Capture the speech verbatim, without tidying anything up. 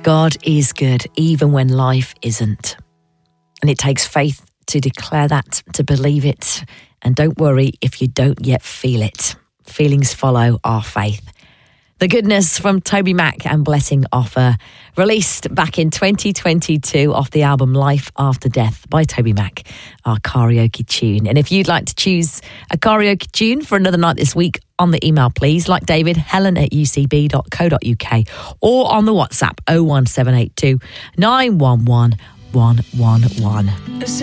God is good even when life isn't. And it takes faith to declare that, to believe it. And don't worry if you don't yet feel it. Feelings follow our faith. The Goodness from Toby Mac and Blessing Offer, released back in twenty twenty-two off the album Life After Death by Toby Mac, our karaoke tune. And if you'd like to choose a karaoke tune for another night this week, on the email please, like David, helen at u c b dot co dot u k, or on the WhatsApp oh one seven eight two, nine one one, one one one.